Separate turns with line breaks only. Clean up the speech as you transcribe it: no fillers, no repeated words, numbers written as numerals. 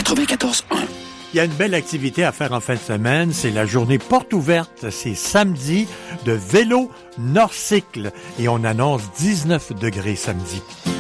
94.1.
Il y a une belle activité à faire en fin de semaine, c'est la journée porte ouverte, c'est samedi, de vélo Norcycle et on annonce 19 degrés samedi.